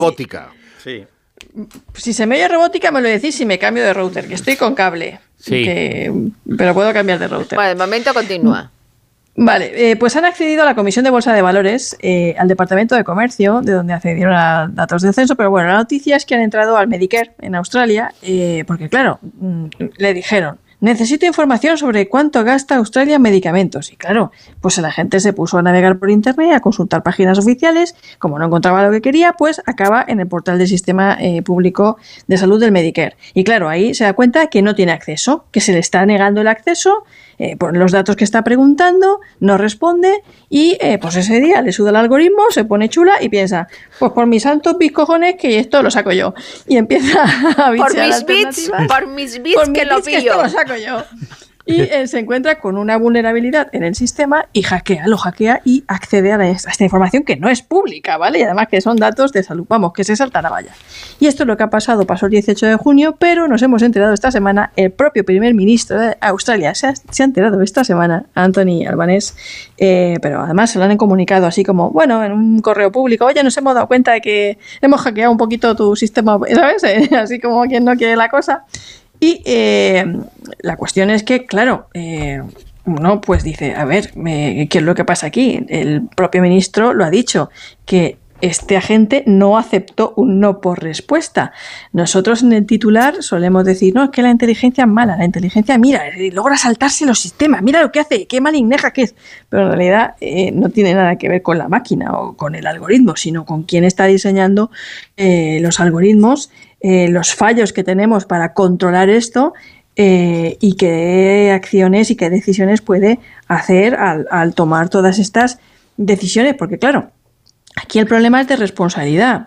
Robótica. Sí. Si se me oye robótica, me lo decís si me cambio de router, que estoy con cable. Sí. Pero puedo cambiar de router. Bueno, de momento continúa. Vale, pues han accedido a la Comisión de Bolsa de Valores, al Departamento de Comercio, de donde accedieron a datos del censo, pero bueno, la noticia es que han entrado al Medicare en Australia, porque claro, le dijeron, necesito información sobre cuánto gasta Australia en medicamentos. Y claro, pues la gente se puso a navegar por internet, a consultar páginas oficiales, como no encontraba lo que quería, pues acaba en el portal del Sistema Público de Salud del Medicare. Y claro, ahí se da cuenta que no tiene acceso, que se le está negando el acceso, por los datos que está preguntando, no responde y pues ese día le suda el algoritmo, se pone chula y piensa, pues por mis santos cojones que esto lo saco yo. Y empieza a bichear alternativas. Por mis bits que lo pillo. Que esto lo saco yo. Y se encuentra con una vulnerabilidad en el sistema y lo hackea y accede a esta información que no es pública, ¿vale? Y además que son datos de salud, vamos, que se salta la valla. Y esto es lo que ha pasado, pasó el 18 de junio, pero nos hemos enterado esta semana, el propio primer ministro de Australia se ha enterado esta semana, Anthony Albanese, pero además se lo han comunicado así como, bueno, en un correo público, oye, nos hemos dado cuenta de que hemos hackeado un poquito tu sistema, ¿sabes? Así como quien no quiere la cosa. Y la cuestión es que, claro, uno pues dice, a ver, ¿qué es lo que pasa aquí? El propio ministro lo ha dicho, que este agente no aceptó un no por respuesta. Nosotros en el titular solemos decir, no, es que la inteligencia es mala, la inteligencia, mira, logra saltarse los sistemas, mira lo que hace, qué maligneja que es. Pero en realidad no tiene nada que ver con la máquina o con el algoritmo, sino con quién está diseñando los algoritmos, los fallos que tenemos para controlar esto y qué acciones y qué decisiones puede hacer al tomar todas estas decisiones, porque claro, aquí el problema es de responsabilidad.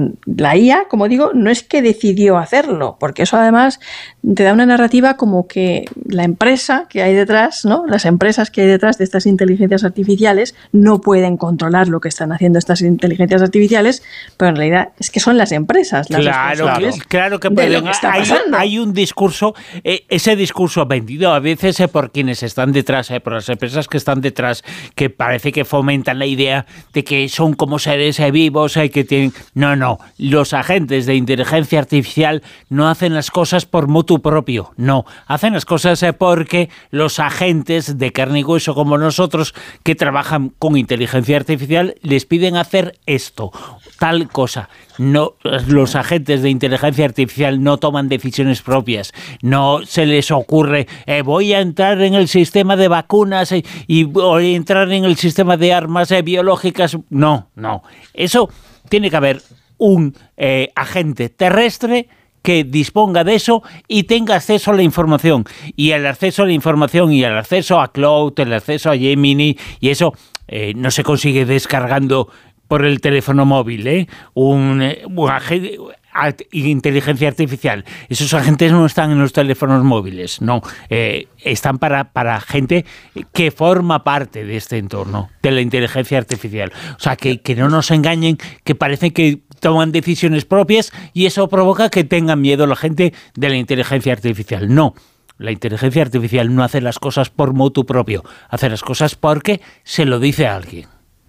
La IA, como digo, no es que decidió hacerlo, porque eso además te da una narrativa como que la empresa que hay detrás, ¿no? Las empresas que hay detrás de estas inteligencias artificiales no pueden controlar lo que están haciendo estas inteligencias artificiales, pero en realidad es que son las empresas las responsables. Claro que de lo que está pasando. Hay un discurso, ese discurso vendido a veces por quienes están detrás, por las empresas que están detrás, que parece que fomentan la idea de que son como seres vivos, que tienen... No, los agentes de inteligencia artificial no hacen las cosas por motu propio, no, hacen las cosas porque los agentes de carne y hueso como nosotros que trabajan con inteligencia artificial les piden hacer esto, tal cosa. No, los agentes de inteligencia artificial no toman decisiones propias, no se les ocurre voy a entrar en el sistema de vacunas y voy a entrar en el sistema de armas biológicas. No, eso tiene que haber un agente terrestre que disponga de eso y tenga acceso a la información. Y el acceso a la información y el acceso a Cloud, el acceso a Gemini, y eso no se consigue descargando por el teléfono móvil, un agente, inteligencia artificial. Esos agentes no están en los teléfonos móviles, no. Están para gente que forma parte de este entorno, de la inteligencia artificial. O sea, que no nos engañen, que parece que toman decisiones propias y eso provoca que tengan miedo la gente de la inteligencia artificial. No. La inteligencia artificial no hace las cosas por motu propio, hace las cosas porque se lo dice a alguien.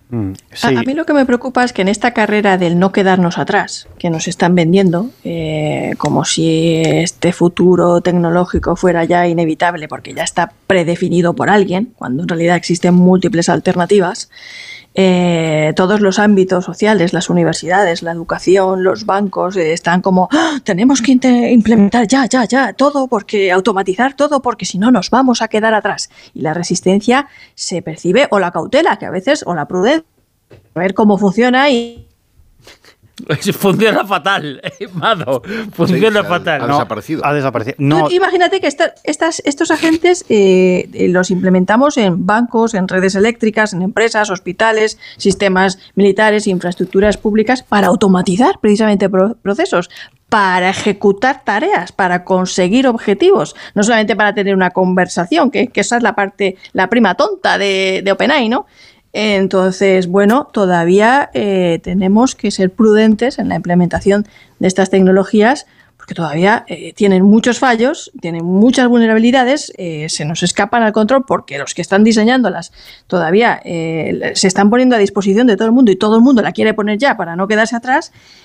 Sí. A mí lo que me preocupa es que en esta carrera del no quedarnos atrás, que nos están vendiendo, como si este futuro tecnológico fuera ya inevitable porque ya está predefinido por alguien, cuando en realidad existen múltiples alternativas, todos los ámbitos sociales, las universidades, la educación, los bancos, están como tenemos que implementar ya, todo, porque automatizar todo, porque si no nos vamos a quedar atrás. Y la resistencia se percibe, o la cautela, que a veces, o la prudencia, a ver cómo funciona y... Funciona fatal, Mado. Funciona fatal. Ha desaparecido. Ha desaparecido. No. Imagínate que estos agentes los implementamos en bancos, en redes eléctricas, en empresas, hospitales, sistemas militares, infraestructuras públicas, para automatizar precisamente procesos, para ejecutar tareas, para conseguir objetivos, no solamente para tener una conversación, que esa es la prima tonta de OpenAI, ¿no? Entonces, bueno, todavía tenemos que ser prudentes en la implementación de estas tecnologías porque todavía tienen muchos fallos, tienen muchas vulnerabilidades, se nos escapan al control porque los que están diseñándolas todavía se están poniendo a disposición de todo el mundo y todo el mundo la quiere poner ya para no quedarse atrás